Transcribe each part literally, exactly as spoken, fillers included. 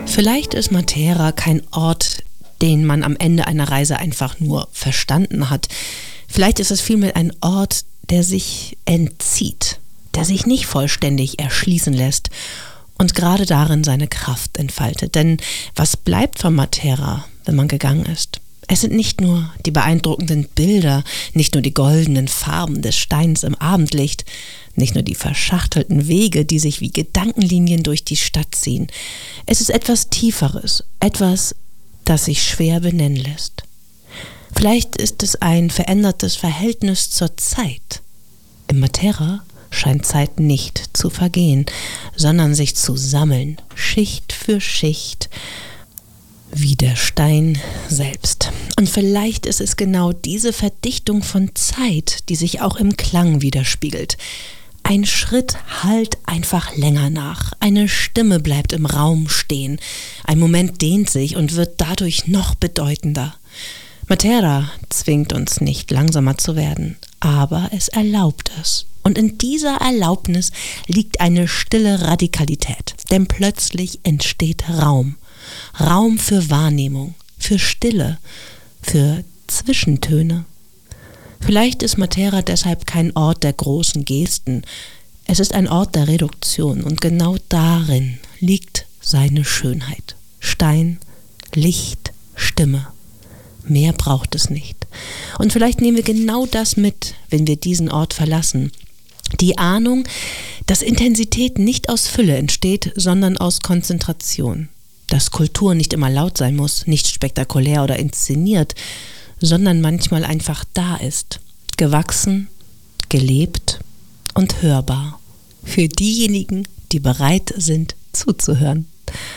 Vielleicht ist Matera kein Ort, den man am Ende einer Reise einfach nur verstanden hat. Vielleicht ist es vielmehr ein Ort, der sich entzieht, der sich nicht vollständig erschließen lässt und gerade darin seine Kraft entfaltet. Denn was bleibt von Matera, wenn man gegangen ist? Es sind nicht nur die beeindruckenden Bilder, nicht nur die goldenen Farben des Steins im Abendlicht, nicht nur die verschachtelten Wege, die sich wie Gedankenlinien durch die Stadt ziehen. Es ist etwas Tieferes, etwas, das sich schwer benennen lässt. Vielleicht ist es ein verändertes Verhältnis zur Zeit. Im Matera scheint Zeit nicht zu vergehen, sondern sich zu sammeln, Schicht für Schicht, wie der Stein selbst. Und vielleicht ist es genau diese Verdichtung von Zeit, die sich auch im Klang widerspiegelt. Ein Schritt hallt einfach länger nach, eine Stimme bleibt im Raum stehen, ein Moment dehnt sich und wird dadurch noch bedeutender. Matera zwingt uns nicht, langsamer zu werden, aber es erlaubt es. Und in dieser Erlaubnis liegt eine stille Radikalität, denn plötzlich entsteht Raum. Raum für Wahrnehmung, für Stille, für Zwischentöne. Vielleicht ist Matera deshalb kein Ort der großen Gesten. Es ist ein Ort der Reduktion und genau darin liegt seine Schönheit. Stein, Licht, Stimme. Mehr braucht es nicht. Und vielleicht nehmen wir genau das mit, wenn wir diesen Ort verlassen. Die Ahnung, dass Intensität nicht aus Fülle entsteht, sondern aus Konzentration. Dass Kultur nicht immer laut sein muss, nicht spektakulär oder inszeniert, sondern manchmal einfach da ist, gewachsen, gelebt und hörbar. Für diejenigen, die bereit sind, zuzuhören.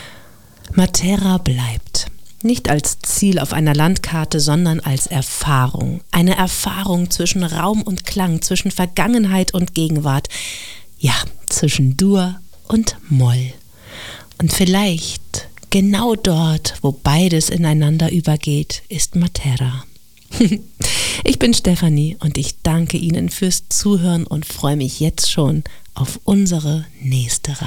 Matera bleibt. Nicht als Ziel auf einer Landkarte, sondern als Erfahrung. Eine Erfahrung zwischen Raum und Klang, zwischen Vergangenheit und Gegenwart. Ja, zwischen Dur und Moll. Und vielleicht genau dort, wo beides ineinander übergeht, ist Matera. Ich bin Stefanie und ich danke Ihnen fürs Zuhören und freue mich jetzt schon auf unsere nächste Reise.